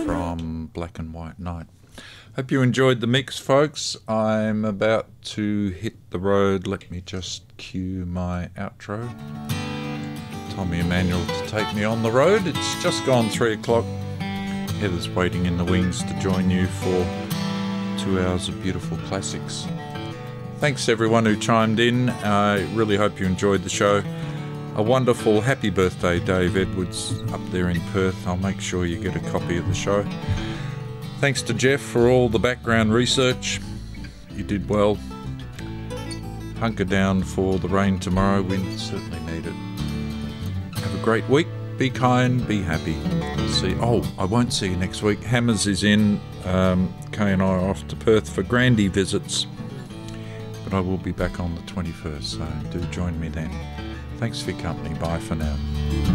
from Black and White Night. Hope you enjoyed the mix, folks. I'm about to hit the road. Let me just cue my outro. Tommy Emmanuel to take me on the road. It's just gone 3 o'clock. Heather's waiting in the wings to join you for 2 hours of beautiful classics. Thanks everyone who chimed in. I really hope you enjoyed the show. A wonderful happy birthday, Dave Edwards, up there in Perth. I'll make sure you get a copy of the show. Thanks to Jeff for all the background research. You did well. Hunker down for the rain tomorrow. We certainly need it. Have a great week. Be kind, be happy. I won't see you next week. Hammers is in. Kay and I are off to Perth for Grandy visits. But I will be back on the 21st, so do join me then. Thanks for your company. Bye for now.